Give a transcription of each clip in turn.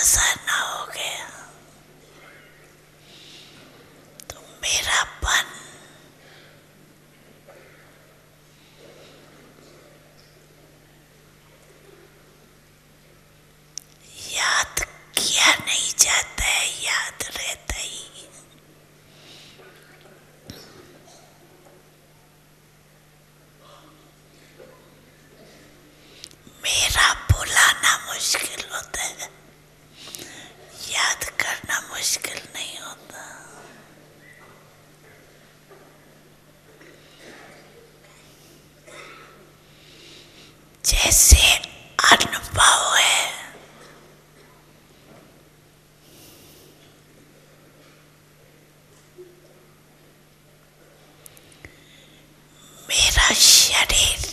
सा ना हो गया तो मेरापन याद किया नहीं जाता है, याद रहता ही। मेरा भुलाना मुश्किल होता है, याद करना मुश्किल नहीं होता। जैसे अनुभव है, मेरा शरीर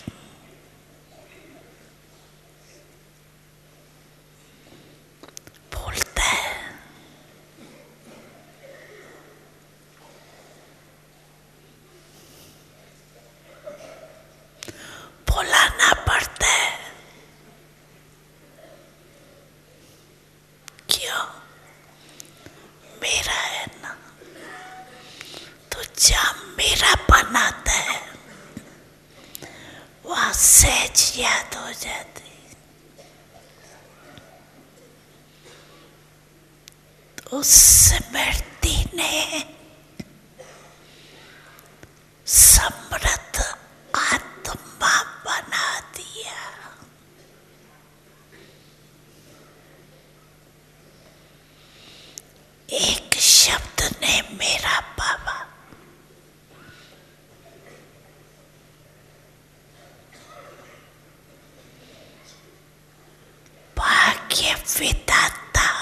भूलता है, भुलाना पड़ता है। क्यों? मेरा है ना, तो जहाँ मेरा बनाता है वहाँ सहज याद हो जाती। उस स्मृति ने समृद्ध आत्मा बना दिया। एक शब्द ने मेरा बाबा भाग्य विधाता